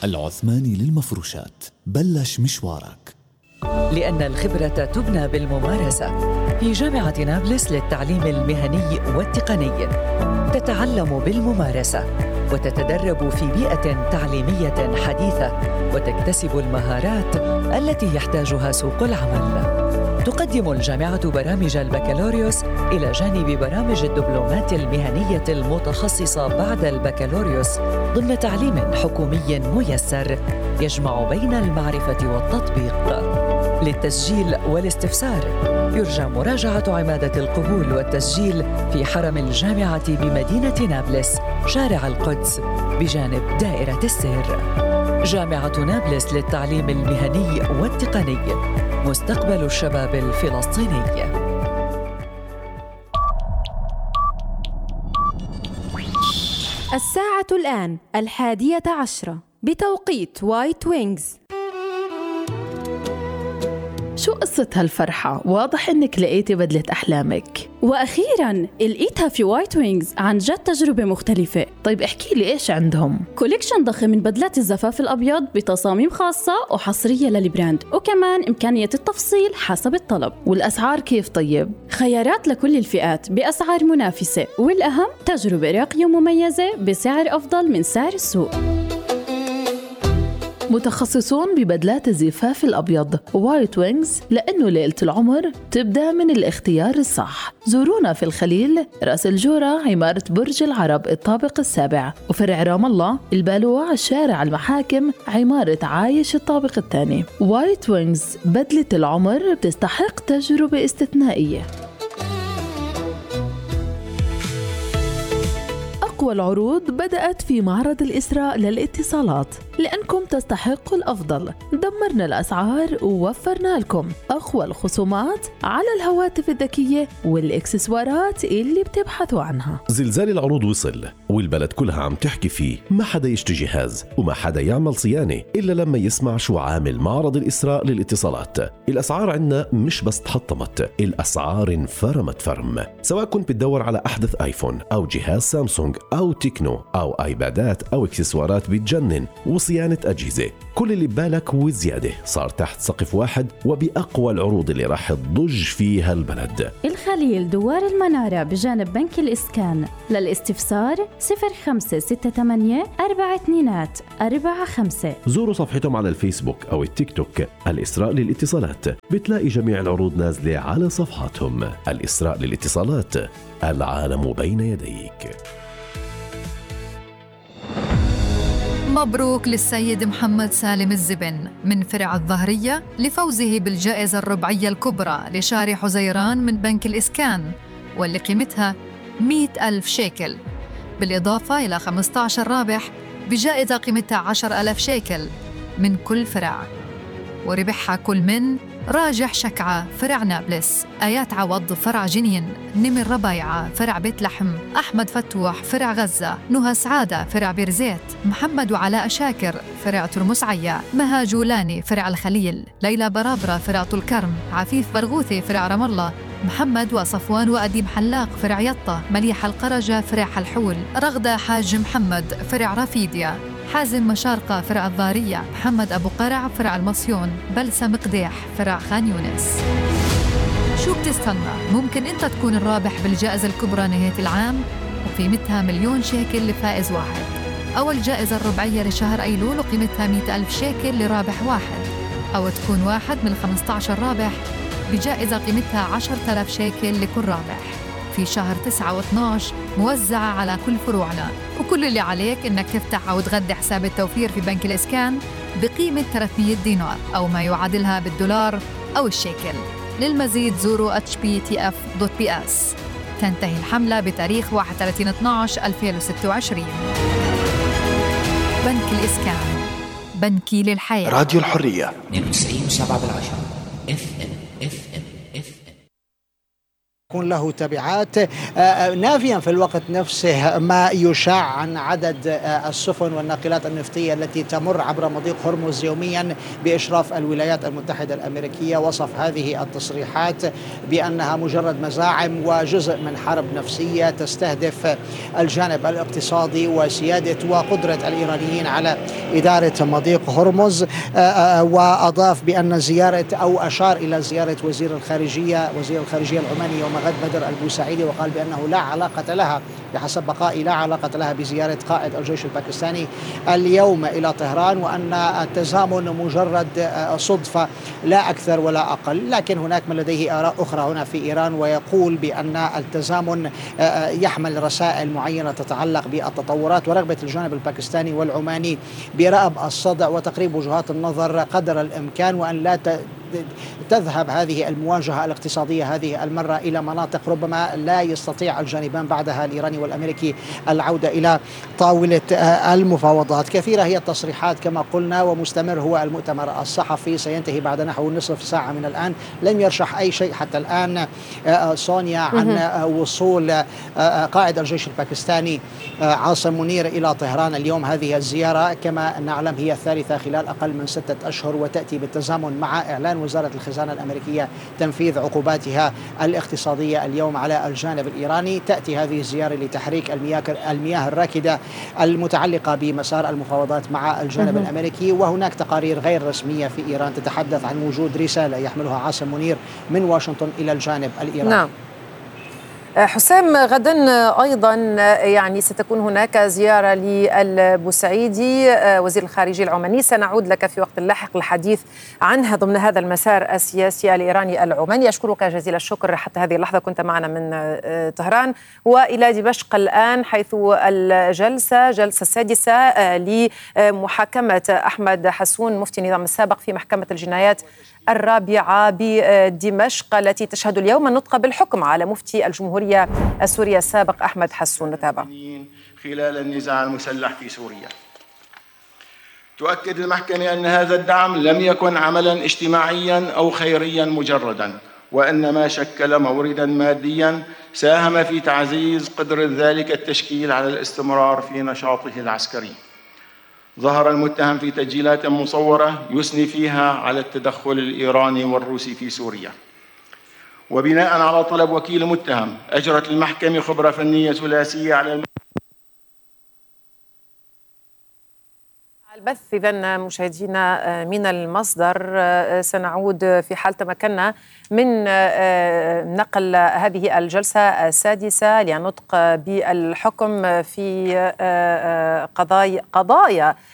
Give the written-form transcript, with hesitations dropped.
العثماني للمفروشات، بلش مشوارك. لأن الخبرة تبنى بالممارسة. في جامعة نابلس للتعليم المهني والتقني تتعلم بالممارسة وتتدرب في بيئة تعليمية حديثة وتكتسب المهارات التي يحتاجها سوق العمل. تقدم الجامعة برامج البكالوريوس إلى جانب برامج الدبلومات المهنية المتخصصة بعد البكالوريوس ضمن تعليم حكومي ميسر يجمع بين المعرفة والتطبيق. للتسجيل والاستفسار يرجى مراجعة عمادة القبول والتسجيل في حرم الجامعة بمدينة نابلس، شارع القدس بجانب دائرة السير. جامعة نابلس للتعليم المهني والتقني، مستقبل الشباب الفلسطيني. الساعة الآن 11:10 بتوقيت وايت وينجز. شو قصة هالفرحة؟ واضح إنك لقيتي بدلة أحلامك. وأخيراً لقيتها في وايت وينجز، عن جد تجربة مختلفة. طيب احكي لي إيش عندهم؟ كوليكشن ضخم من بدلات الزفاف الأبيض بتصاميم خاصة وحصرية للبراند، وكمان إمكانية التفصيل حسب الطلب. والأسعار كيف طيب؟ خيارات لكل الفئات بأسعار منافسة، والأهم تجربة راقية ومميزة بسعر أفضل من سعر السوق. متخصصون ببدلات الزفاف الأبيض وايت وينجز، لأنه ليلة العمر تبدأ من الاختيار الصح. زورونا في الخليل، رأس الجورة، عمارة برج العرب الطابق السابع، وفرع رام الله البالوع، الشارع المحاكم، عمارة عايش الطابق الثاني. وايت وينجز، بدلة العمر بتستحق تجربة استثنائية. أقوى العروض بدأت في معرض الإسراء للاتصالات، لأنكم تستحقوا الأفضل. دمرنا الأسعار ووفرنا لكم أقوى الخصومات على الهواتف الذكية والإكسسوارات اللي بتبحثوا عنها. زلزال العروض وصل والبلد كلها عم تحكي فيه. ما حدا يشتري جهاز وما حدا يعمل صيانة إلا لما يسمع شو عامل معرض الإسراء للاتصالات. الأسعار عنا مش بس تحطمت، الأسعار انفرمت فرم. سواء كنت بتدور على أحدث آيفون أو جهاز سامسونج أو تكنو أو آيبادات أو إكسسوارات بتجنن وصيانة أجهزة، كل اللي ببالك وزيادة صار تحت سقف واحد وبأقوى العروض اللي راح تضج فيها البلد. الخليل، دوار المنارة بجانب بنك الإسكان. للاستفسار 0568-4245. زوروا صفحتهم على الفيسبوك أو التيك توك الإسراء للاتصالات، بتلاقي جميع العروض نازلة على صفحاتهم. الإسراء للاتصالات، العالم بين يديك. مبروك للسيد محمد سالم الزبن من فرع الظهرية لفوزه بالجائزة الربعية الكبرى لشارع حزيران من بنك الإسكان، واللي قيمتها 100,000 شيكل، بالإضافة إلى 15 رابح بجائزة قيمتها 10,000 شيكل من كل فرع. وربحها كل من راجح شكعة فرع نابلس، آيات عوض فرع جنين، نمر ربايعة فرع بيت لحم، أحمد فتوح فرع غزة، نهى سعادة فرع بيرزيت، محمد وعلاء شاكر فرع ترمس عيا، مها جولاني فرع الخليل، ليلى برابرة فرع طول كرم، عفيف برغوثي فرع رام الله، محمد وصفوان وأديب حلاق فرع يطة، مليحة القرجة فرع حلحول، رغدة حاج محمد فرع رافيديا، حازم مشارقة فرع الضارية، محمد أبو قرع فرع المصيون، بلسم قديح فرع خان يونس. شو بتستنى؟ ممكن أنت تكون الرابح بالجائزة الكبرى نهاية العام وقيمتها 1,000,000 شيكل لفائز واحد، أو الجائزة الربعية لشهر أيلول وقيمتها 100,000 شيكل لرابح واحد، أو تكون واحد من 15 رابح بجائزة قيمتها 10,000 شيكل لكل رابح في شهر 9 و12 موزعة على كل فروعنا. وكل اللي عليك إنك تفتح أو تغذي حساب التوفير في بنك الإسكان بقيمة 300 دينار أو ما يعادلها بالدولار أو الشيكل. للمزيد زوروا hptf.bs. تنتهي الحملة بتاريخ 31/12/2026. بنك الإسكان، بنكي للحياة. راديو الحرية 92.7 FM. يكون له تبعات، نافيا في الوقت نفسه ما يشاع عن عدد السفن والناقلات النفطية التي تمر عبر مضيق هرمز يوميا بإشراف الولايات المتحدة الأمريكية. وصف هذه التصريحات بأنها مجرد مزاعم وجزء من حرب نفسية تستهدف الجانب الاقتصادي وسيادة وقدرة الإيرانيين على إدارة مضيق هرمز. وأضاف بأن أشار إلى زيارة وزير الخارجية العماني يوم غد بدر البوسعيدي، وقال بأنه لا علاقة لها بحسب بقائي لا علاقة لها بزيارة قائد الجيش الباكستاني اليوم إلى طهران، وأن التزامن مجرد صدفة لا أكثر ولا أقل. لكن هناك من لديه آراء أخرى هنا في إيران ويقول بأن التزامن يحمل رسائل معينة تتعلق بالتطورات ورغبة الجانب الباكستاني والعماني برأب الصدع وتقريب وجهات النظر قدر الإمكان، وأن لا تذهب هذه المواجهة الاقتصادية هذه المرة إلى مناطق ربما لا يستطيع الجانبان بعدها الإيراني والأمريكي العودة إلى طاولة المفاوضات. كثيرة هي التصريحات كما قلنا، ومستمر هو المؤتمر الصحفي سينتهي بعد نحو نصف ساعة من الآن. لم يرشح أي شيء حتى الآن سونيا عن وصول قائد الجيش الباكستاني عاصم منير إلى طهران اليوم. هذه الزيارة كما نعلم هي الثالثة خلال أقل من 6 أشهر، وتأتي بالتزامن مع إعلان وزارة الخزانة الأمريكية تنفيذ عقوباتها الاقتصادية اليوم على الجانب الإيراني. تأتي هذه الزيارة لتحريك المياه الراكدة المتعلقة بمسار المفاوضات مع الجانب الأمريكي. وهناك تقارير غير رسمية في إيران تتحدث عن وجود رسالة يحملها عاصم منير من واشنطن إلى الجانب الإيراني. نعم. حسام، غدا أيضا يعني ستكون هناك زيارة للبوسعيدي وزير الخارجية العماني، سنعود لك في وقت لاحق للحديث عنها ضمن هذا المسار السياسي الإيراني العماني. أشكرك جزيل الشكر حتى هذه اللحظة، كنت معنا من طهران. وإلى دمشق الآن، حيث الجلسة السادسة لمحاكمة أحمد حسون مفتي النظام السابق في محكمة الجنايات الرابعة بدمشق، التي تشهد اليوم النطق بالحكم على مفتي الجمهورية السورية السابق أحمد حسون. نتابع. خلال النزاع المسلح في سوريا، تؤكد المحكمة أن هذا الدعم لم يكن عملا اجتماعيا أو خيريا مجردا، وإنما شكل موردا ماديا ساهم في تعزيز قدرة ذلك التشكيل على الاستمرار في نشاطه العسكري. ظهر المتهم في تسجيلات مصورة يثني فيها على التدخل الإيراني والروسي في سوريا. وبناء على طلب وكيل المتهم، أجرت المحكمة خبرة فنية ثلاثية على البث. إذن مشاهدينا من المصدر، سنعود في حال تمكنا من نقل هذه الجلسة السادسة للنطق بالحكم في قضايا